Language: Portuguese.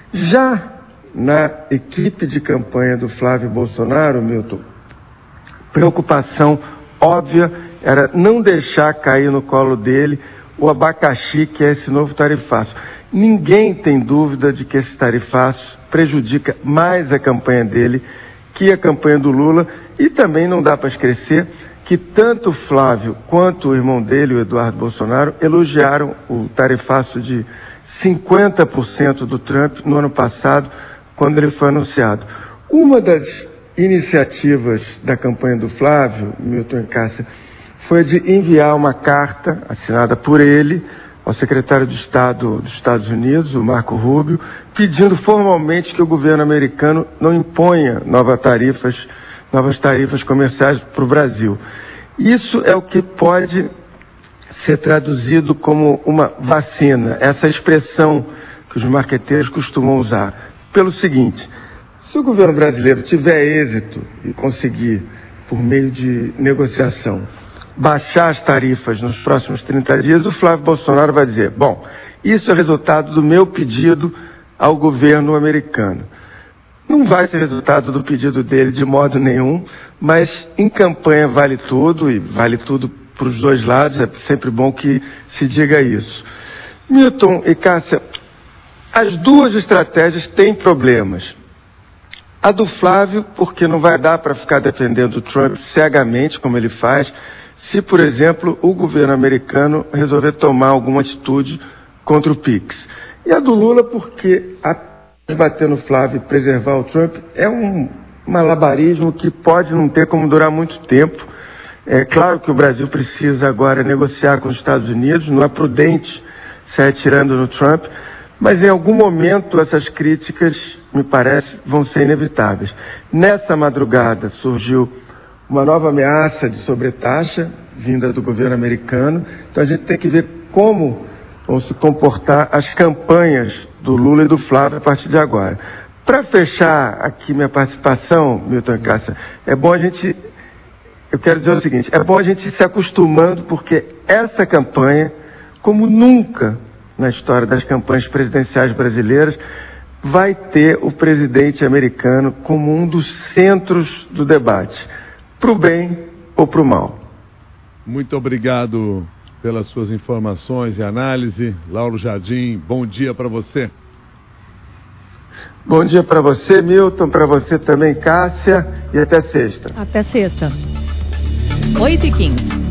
Já na equipe de campanha do Flávio Bolsonaro, Milton, preocupação óbvia era não deixar cair no colo dele o abacaxi, que é esse novo tarifaço. Ninguém tem dúvida de que esse tarifaço prejudica mais a campanha dele que a campanha do Lula, e também não dá para esquecer que tanto o Flávio quanto o irmão dele, o Eduardo Bolsonaro, elogiaram o tarifaço de 50% do Trump no ano passado, quando ele foi anunciado. Uma das iniciativas da campanha do Flávio, Milton e Cássia, foi de enviar uma carta assinada por ele ao secretário de Estado dos Estados Unidos, o Marco Rubio, pedindo formalmente que o governo americano não imponha novas tarifas comerciais para o Brasil. Isso é o que pode ser traduzido como uma vacina, essa expressão que os marqueteiros costumam usar. Pelo seguinte: se o governo brasileiro tiver êxito e conseguir, por meio de negociação, baixar as tarifas nos próximos 30 dias, o Flávio Bolsonaro vai dizer: bom, isso é resultado do meu pedido ao governo americano. Não vai ser resultado do pedido dele de modo nenhum, mas em campanha vale tudo, e vale tudo para os dois lados, é sempre bom que se diga isso. Milton e Cássia, as duas estratégias têm problemas. A do Flávio, porque não vai dar para ficar defendendo o Trump cegamente, como ele faz, se, por exemplo, o governo americano resolver tomar alguma atitude contra o PIX. E a do Lula, porque bater no Flávio e preservar o Trump é um malabarismo que pode não ter como durar muito tempo. É claro que o Brasil precisa agora negociar com os Estados Unidos, não é prudente sair atirando no Trump, mas em algum momento essas críticas, me parece, vão ser inevitáveis. Nessa madrugada surgiu uma nova ameaça de sobretaxa vinda do governo americano, então a gente tem que ver como vão se comportar as campanhas do Lula e do Flávio a partir de agora. Para fechar aqui minha participação, Milton e Cássia, eu quero dizer o seguinte: é bom a gente ir se acostumando, porque essa campanha, como nunca na história das campanhas presidenciais brasileiras, vai ter o presidente americano como um dos centros do debate, para o bem ou para o mal. Muito obrigado pelas suas informações e análise. Lauro Jardim, bom dia para você. Bom dia para você, Milton, para você também, Cássia, e até sexta. Até sexta. 8h15.